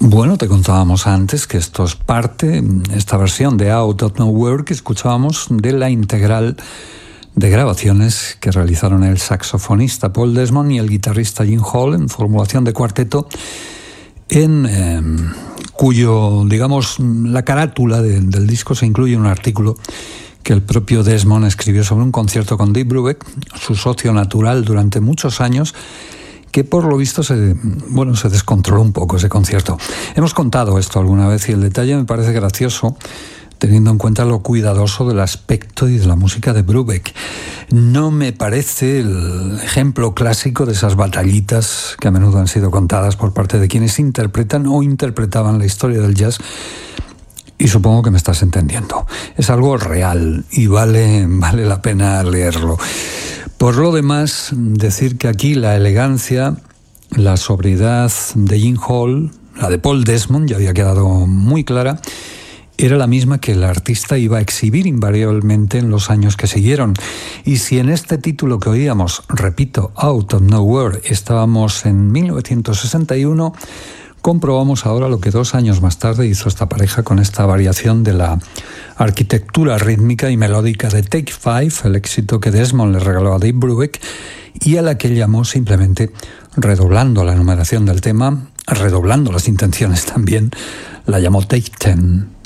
Bueno, te contábamos antes que esto es esta versión de Out of Nowhere que escuchábamos de la integral de grabaciones que realizaron el saxofonista Paul Desmond y el guitarrista Gene Hall en formulación de cuarteto, cuyo, digamos, la carátula del disco se incluye un artículo que el propio Desmond escribió sobre un concierto con Dave Brubeck, su socio natural durante muchos años, que por lo visto se descontroló un poco ese concierto. Hemos contado esto alguna vez y el detalle me parece gracioso, teniendo en cuenta lo cuidadoso del aspecto y de la música de Brubeck. No me parece el ejemplo clásico de esas batallitas que a menudo han sido contadas por parte de quienes interpretan o interpretaban la historia del jazz, y supongo que me estás entendiendo. Es algo real y vale la pena leerlo. Por lo demás, decir que aquí la elegancia, la sobriedad de Gene Hall, la de Paul Desmond, ya había quedado muy clara, era la misma que el artista iba a exhibir invariablemente en los años que siguieron. Y si en este título que oíamos, repito, Out of Nowhere, estábamos en 1961, comprobamos ahora lo que 2 años más tarde hizo esta pareja con esta variación de la arquitectura rítmica y melódica de Take Five, el éxito que Desmond le regaló a Dave Brubeck y a la que llamó simplemente, redoblando la numeración del tema, redoblando las intenciones también, la llamó Take 10.